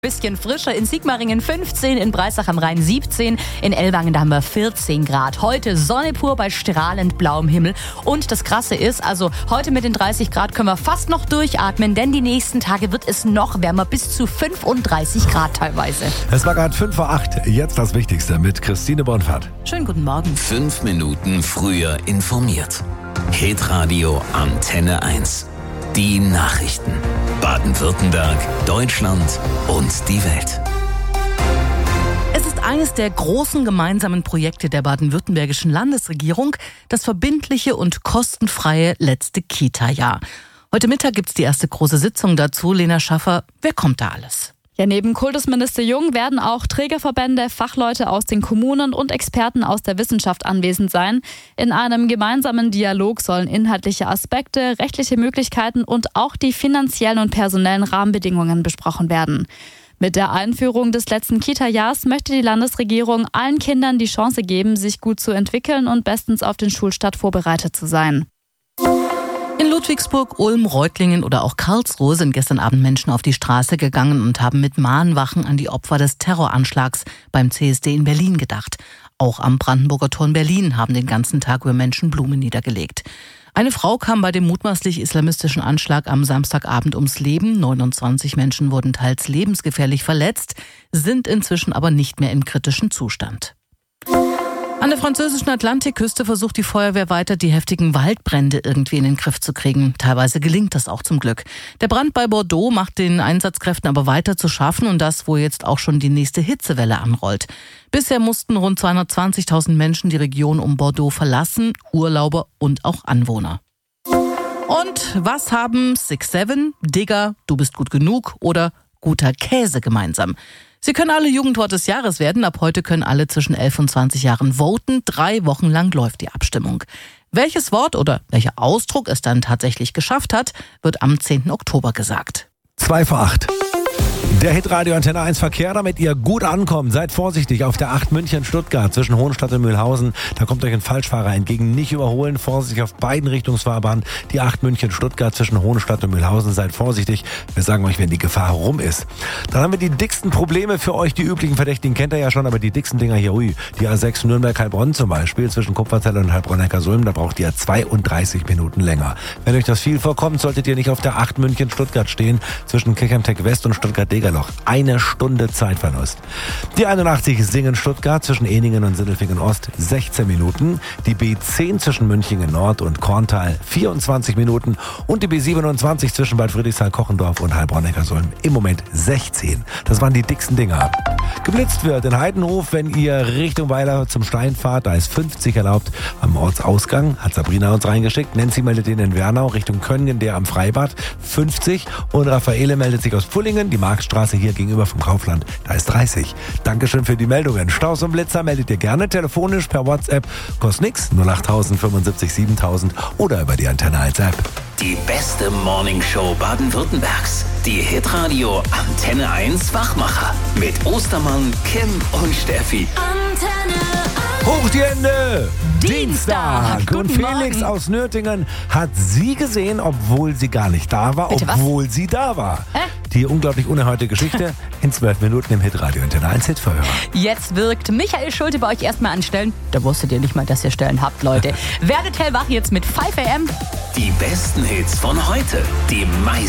Bisschen frischer, in Sigmaringen 15, in Breisach am Rhein 17, in Ellwangen da haben wir 14 Grad. Heute Sonne pur bei strahlend blauem Himmel. Und das Krasse ist, also heute mit den 30 Grad können wir fast noch durchatmen, denn die nächsten Tage wird es noch wärmer, bis zu 35 Grad teilweise. Es war gerade 5:08 Uhr, jetzt das Wichtigste mit Christine Bonfahrt. Schönen guten Morgen. 5 Minuten früher informiert. Hitradio Antenne 1. Die Nachrichten. Baden-Württemberg, Deutschland und die Welt. Es ist eines der großen gemeinsamen Projekte der baden-württembergischen Landesregierung, das verbindliche und kostenfreie letzte Kita-Jahr. Heute Mittag gibt's die erste große Sitzung dazu. Lena Schaffer, wer kommt da alles? Ja, neben Kultusminister Jung werden auch Trägerverbände, Fachleute aus den Kommunen und Experten aus der Wissenschaft anwesend sein. In einem gemeinsamen Dialog sollen inhaltliche Aspekte, rechtliche Möglichkeiten und auch die finanziellen und personellen Rahmenbedingungen besprochen werden. Mit der Einführung des letzten Kita-Jahrs möchte die Landesregierung allen Kindern die Chance geben, sich gut zu entwickeln und bestens auf den Schulstart vorbereitet zu sein. In Ludwigsburg, Ulm, Reutlingen oder auch Karlsruhe sind gestern Abend Menschen auf die Straße gegangen und haben mit Mahnwachen an die Opfer des Terroranschlags beim CSD in Berlin gedacht. Auch am Brandenburger Tor in Berlin haben den ganzen Tag über Menschen Blumen niedergelegt. Eine Frau kam bei dem mutmaßlich islamistischen Anschlag am Samstagabend ums Leben. 29 Menschen wurden teils lebensgefährlich verletzt, sind inzwischen aber nicht mehr im kritischen Zustand. An der französischen Atlantikküste versucht die Feuerwehr weiter, die heftigen Waldbrände irgendwie in den Griff zu kriegen. Teilweise gelingt das auch zum Glück. Der Brand bei Bordeaux macht den Einsatzkräften aber weiter zu schaffen und das, wo jetzt auch schon die nächste Hitzewelle anrollt. Bisher mussten rund 220.000 Menschen die Region um Bordeaux verlassen, Urlauber und auch Anwohner. Und was haben 6-7, Digger, Du bist gut genug oder guter Käse gemeinsam? Sie können alle Jugendwort des Jahres werden. Ab heute können alle zwischen 11 und 20 Jahren voten. 3 Wochen lang läuft die Abstimmung. Welches Wort oder welcher Ausdruck es dann tatsächlich geschafft hat, wird am 10. Oktober gesagt. 7:02 Der Hitradio Antenne 1 Verkehr, damit ihr gut ankommt. Seid vorsichtig auf der 8 München-Stuttgart zwischen Hohenstadt und Mühlhausen. Da kommt euch ein Falschfahrer entgegen. Nicht überholen, vorsichtig auf beiden Richtungsfahrbahnen. Die 8 München-Stuttgart zwischen Hohenstadt und Mühlhausen. Seid vorsichtig. Wir sagen euch, wenn die Gefahr rum ist. Dann haben wir die dicksten Probleme für euch. Die üblichen Verdächtigen kennt ihr ja schon, aber die dicksten Dinger hier, die A6 Nürnberg-Heilbronn zum Beispiel zwischen Kupferzelle und Heilbronn-Neckarsulm, da braucht ihr 32 Minuten länger. Wenn euch das viel vorkommt, solltet ihr nicht auf der 8 München-Stuttgart stehen zwischen Kirchheimteck West und Stuttgart-Degerloch. 1 Stunde Zeitverlust. Die 81 Singen-Stuttgart zwischen Eningen und Sindelfingen-Ost 16 Minuten. Die B10 zwischen Münchingen-Nord und Korntal 24 Minuten. Und die B27 zwischen Bad Friedrichsthal-Kochendorf und Heilbronn-Neckarsulm im Moment 16. Das waren die dicksten Dinger. Geblitzt wird in Heidenhof, wenn ihr Richtung Weiler zum Stein fahrt. Da ist 50 erlaubt am Ortsausgang. Hat Sabrina uns reingeschickt. Nancy meldet den in Wernau Richtung Köngen, der am Freibad 50. Und Raffaele meldet sich aus Pullingen, die Marktstraße hier gegenüber vom Kaufland. Da ist 30. Dankeschön für die Meldungen. Staus und Blitzer meldet ihr gerne telefonisch per WhatsApp. Kostet nix. 08000 75 7000 oder über die Antenne 1 App. Die beste Morningshow Baden-Württembergs. Die Hitradio Antenne 1 Wachmacher. Mit Ostermann, Kim und Steffi. Antenne 1. Hoch die Hände! Dienstag! Guten Und Felix Morgen. aus Nürtingen hat sie gesehen, obwohl sie gar nicht da war, Bitte, was? obwohl sie da war. Die unglaublich unerhörte Geschichte in 12 Minuten im Hitradio Antenne 1 Hitverhör. Jetzt wirkt Michael Schulte bei euch erstmal anstellen. Da wusstet ihr nicht mal, dass ihr Stellen habt, Leute. Werdet hellwach jetzt mit 5 AM. Die besten Hits von heute. Die meisten